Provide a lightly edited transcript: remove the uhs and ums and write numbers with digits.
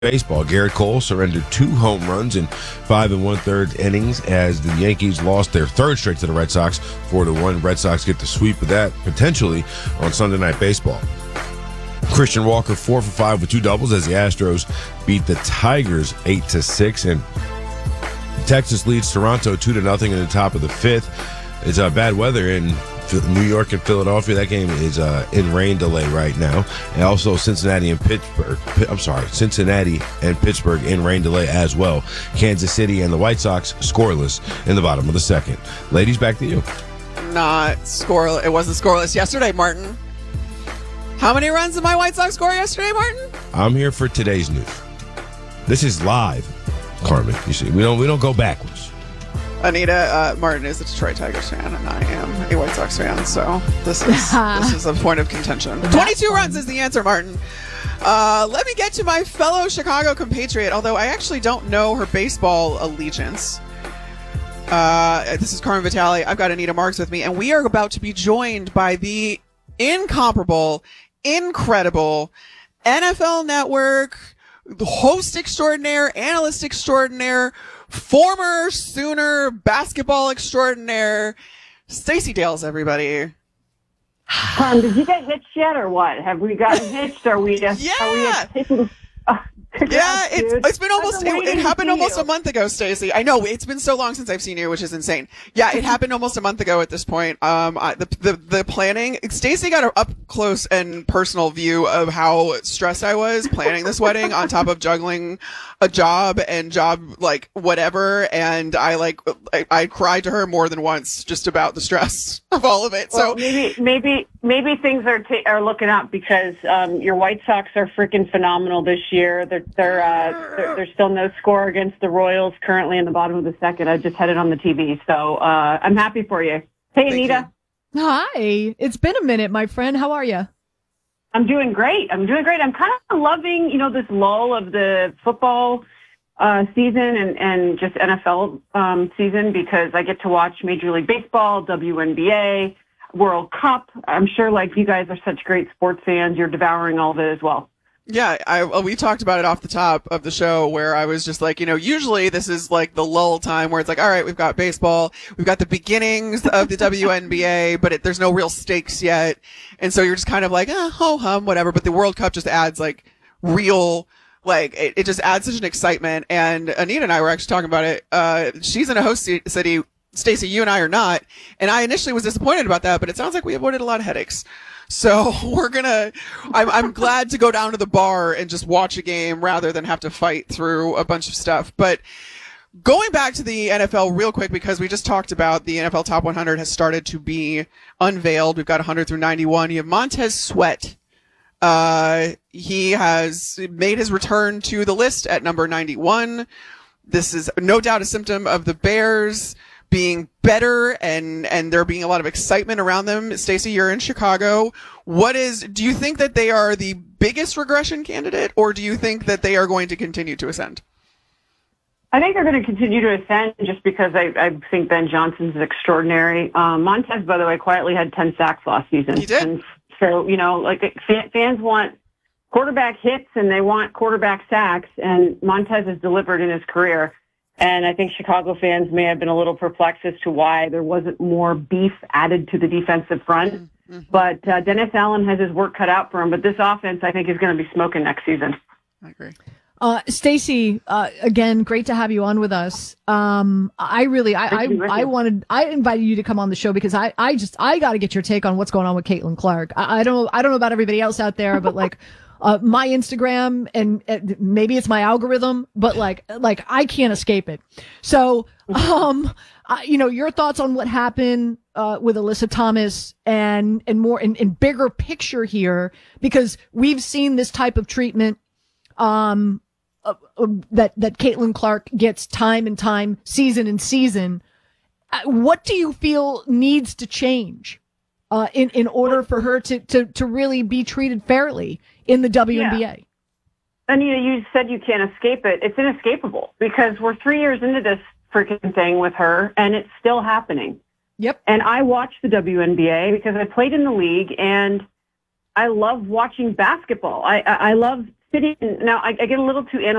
Baseball. Garrett Cole surrendered 2 home runs in 5 1/3 innings as the Yankees lost their 3rd straight to the Red Sox, 4-1. Red Sox get the sweep of that potentially on Sunday Night Baseball. Christian Walker 4 for 5 with 2 doubles as the Astros beat the Tigers 8-6, and Texas leads Toronto 2-0 in the top of the 5th. It's bad weather in New York and Philadelphia. That game is in rain delay right now. And also Cincinnati and Pittsburgh in rain delay as well. Kansas City and the White Sox scoreless in the bottom of the 2nd. Ladies, back to you. Not scoreless. It wasn't scoreless yesterday, Martin. How many runs did my White Sox score yesterday, Martin? I'm here for today's news. This is live, Carmen. You see, we don't go backwards. Anita, Martin is a Detroit Tigers fan, and I am a White Sox fan, so this is a point of contention. 22 runs is the answer, Martin. Let me get to my fellow Chicago compatriot, although I actually don't know her baseball allegiance. This is Carmen Vitale. I've got Anita Marks with me, and we are about to be joined by the incomparable, incredible NFL Network host extraordinaire, analyst extraordinaire, former Sooner basketball extraordinaire, Stacey Dales, everybody. Did you get hitched yet, or what? Have we gotten hitched? Are we? Yeah. Congrats, it's been almost. It happened almost you. a month ago, Stacey. I know it's been so long since I've seen you, which is insane. Yeah, it happened almost a month ago at this point. The planning. Stacey got an up close and personal view of how stressed I was planning this wedding, on top of juggling a job like whatever. And I cried to her more than once just about the stress of all of it. Well, So maybe things are looking up, because your White Sox are freaking phenomenal this year. There's still no score against the Royals currently in the bottom of the 2nd. I just had it on the TV, so I'm happy for you. Hey, Anita. Hi. It's been a minute, my friend. How are you? I'm doing great. I'm kind of loving, this lull of the football season and just NFL season, because I get to watch Major League Baseball, WNBA, World Cup. I'm sure, like, you guys are such great sports fans, you're devouring all of it as well. Yeah, we talked about it off the top of the show, where I was just like, usually this is like the lull time where it's like, all right, we've got baseball, we've got the beginnings of the WNBA, but there's no real stakes yet. And so you're just kind of like, ho hum, whatever. But the World Cup just adds like real, like it just adds such an excitement. And Anita and I were actually talking about it. She's in a host city. Stacey, you and I are not. And I initially was disappointed about that, but it sounds like we avoided a lot of headaches. So I'm glad to go down to the bar and just watch a game rather than have to fight through a bunch of stuff. But going back to the NFL real quick, because we just talked about the NFL Top 100 has started to be unveiled. We've got 100 through 91. You have Montez Sweat. He has made his return to the list at number 91. This is no doubt a symptom of the Bears being better and there being a lot of excitement around them. Stacey, you're in Chicago. Do you think that they are the biggest regression candidate, or do you think that they are going to continue to ascend? I think they're going to continue to ascend, just because I think Ben Johnson's extraordinary. Montez, by the way, quietly had 10 sacks last season. He did. And so, fans want quarterback hits and they want quarterback sacks, and Montez has delivered in his career. And I think Chicago fans may have been a little perplexed as to why there wasn't more beef added to the defensive front. Mm-hmm. But Dennis Allen has his work cut out for him. But this offense, I think, is going to be smoking next season. I agree. Stacey, again, great to have you on with us. I invited you to come on the show because I got to get your take on what's going on with Caitlin Clark. I don't know about everybody else out there, but like, my Instagram and maybe it's my algorithm, but like I can't escape it. So, your thoughts on what happened, with Alyssa Thomas and more in bigger picture here, because we've seen this type of treatment, that Caitlin Clark gets time and time, season and season. What do you feel needs to change, in order for her to really be treated fairly in the WNBA? Yeah. Anita, you said you can't escape it. It's inescapable, because we're 3 years into this freaking thing with her, and it's still happening. Yep. And I watch the WNBA because I played in the league, and I love watching basketball. I love Now, I get a little too